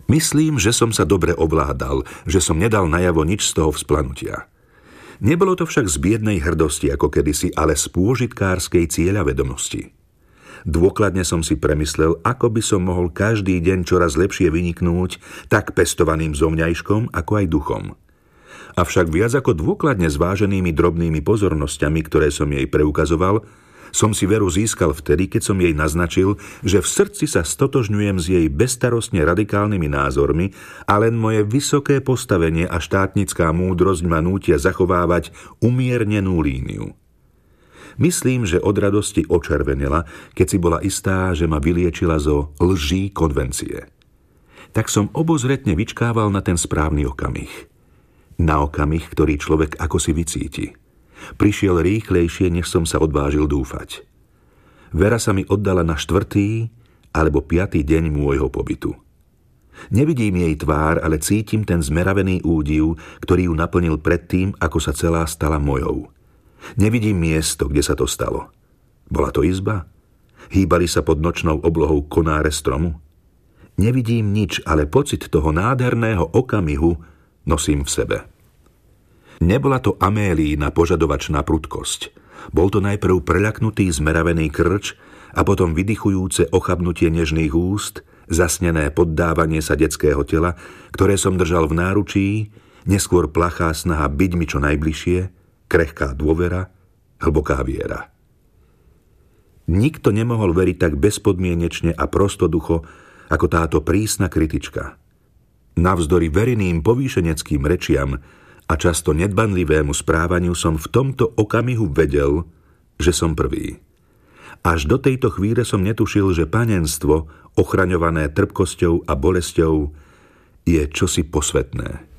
Myslím, že som sa dobre ovládal, že som nedal najavo nič z toho vzplanutia. Nebolo to však z biednej hrdosti ako kedysi, ale z pôžitkárskej cieľavedomosti. Dôkladne som si premyslel, ako by som mohol každý deň čoraz lepšie vyniknúť tak pestovaným zovňajškom, ako aj duchom. Avšak viac ako dôkladne zváženými drobnými pozornosťami, ktoré som jej preukazoval, som si veru získal vtedy, keď som jej naznačil, že v srdci sa stotožňujem s jej bezstarostne radikálnymi názormi a len moje vysoké postavenie a štátnická múdrosť ma nútia zachovávať umiernenú líniu. Myslím, že od radosti očervenela, keď si bola istá, že ma vyliečila zo lží konvencie. Tak som obozretne vyčkával na ten správny okamih. Na okamih, ktorý človek ako si vycíti. Prišiel rýchlejšie, než som sa odvážil dúfať. Vera sa mi oddala na 4. alebo 5. deň môjho pobytu. Nevidím jej tvár, ale cítim ten zmeravený údiv, ktorý ju naplnil predtým, ako sa celá stala mojou. Nevidím miesto, kde sa to stalo. Bola to izba? Hýbali sa pod nočnou oblohou konáre stromu? Nevidím nič, ale pocit toho nádherného okamihu nosím v sebe. Nebola to Amélína požadovačná prudkosť. Bol to najprv preľaknutý zmeravený krč a potom vydychujúce ochabnutie nežných úst, zasnené poddávanie sa detského tela, ktoré som držal v náručí, neskôr plachá snaha byť mi čo najbližšie, krehká dôvera, hlboká viera. Nikto nemohol veriť tak bezpodmienečne a prostoducho, ako táto prísna kritička. Navzdory verejným povýšeneckým rečiam a často nedbanlivému správaniu som v tomto okamihu vedel, že som prvý. Až do tejto chvíle som netušil, že panenstvo, ochraňované trpkosťou a bolesťou, je čosi posvetné.